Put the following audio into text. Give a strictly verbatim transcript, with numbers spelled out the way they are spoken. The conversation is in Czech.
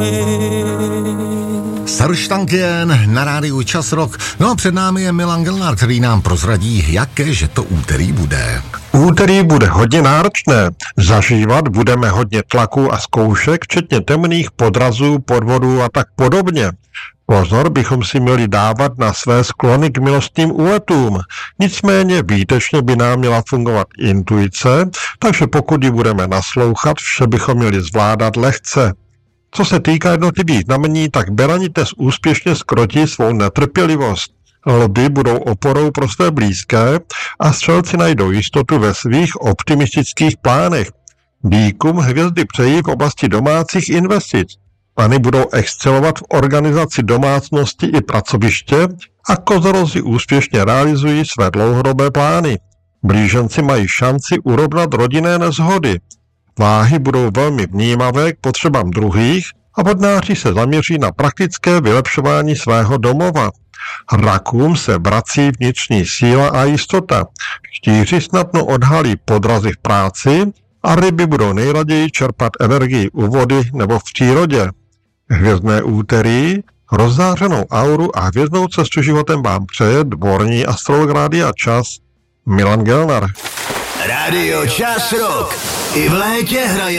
Sarštankien na rádiu Čas Rock. No a před námi je Milan Gelnar, který nám prozradí, jaké že to úterý bude. Úterý bude hodně náročné. Zažívat budeme hodně tlaku a zkoušek, včetně temných podrazů, podvodů a tak podobně. Pozor bychom si měli dávat na své sklony k milostným úletům. Nicméně výtečně by nám měla fungovat intuice, takže pokud ji budeme naslouchat, vše bychom měli zvládat lehce. Co se týká jednotlivých znamení, tak berani dnes úspěšně skrotí svou netrpělivost. Lvy budou oporou pro své blízké a střelci najdou jistotu ve svých optimistických plánech. Býkům hvězdy přejí v oblasti domácích investic. Pany budou excelovat v organizaci domácnosti i pracoviště a kozorozi úspěšně realizují své dlouhodobé plány. Blíženci mají šanci urovnat rodinné neshody. Váhy budou velmi vnímavé k potřebám druhých a vodnáři se zaměří na praktické vylepšování svého domova. Rakům se vrací vnitřní síla a jistota. Štíři snadno odhalí podrazy v práci a ryby budou nejraději čerpat energii u vody nebo v přírodě. Hvězdné úterý, rozzářenou auru a hvězdnou cestu životem vám přeje dvorní astrolog Rádia Čas Milan Gelnar. Rádio Čas Rock i v létě hraje